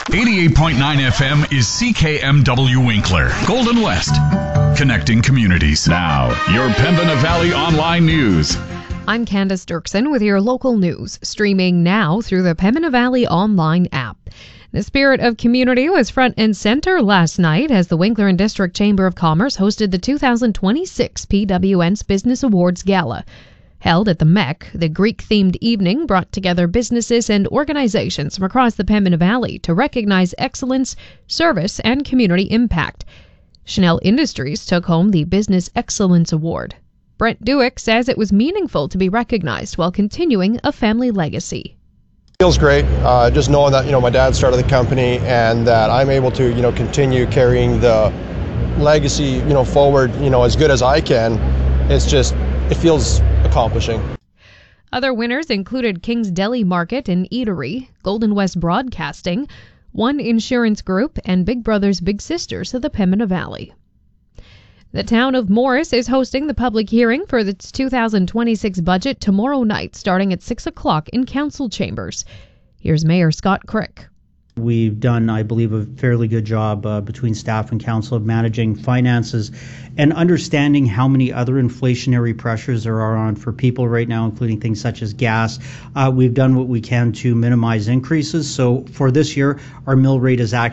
88.9 FM is CKMW Winkler, Golden West. Connecting communities. Now, your Pembina Valley Online News. I'm Candace Dirksen with your local news, streaming now through the Pembina Valley Online app. The spirit of community was front and center last night as the Winkler and District Chamber of Commerce hosted the 2026 PWN's Business Awards Gala. Held at the MEC, the Greek-themed evening brought together businesses and organizations from across the Pembina Valley to recognize excellence, service, and community impact. Chanel Industries took home the Business Excellence Award. Brent Dewick says it was meaningful to be recognized while continuing a family legacy. Feels great, just knowing that my dad started the company and that I'm able to continue carrying the legacy forward as good as I can. It feels accomplishing. Other winners included King's Deli Market and Eatery, Golden West Broadcasting, One Insurance Group, and Big Brothers Big Sisters of the Pembina Valley. The town of Morris is hosting the public hearing for its 2026 budget tomorrow night, starting at 6 o'clock in council chambers. Here's Mayor Scott Crick. We've done, I believe, a fairly good job between staff and council of managing finances and understanding how many other inflationary pressures there are on for people right now, including things such as gas. We've done what we can to minimize increases. So for this year, our mill rate is actually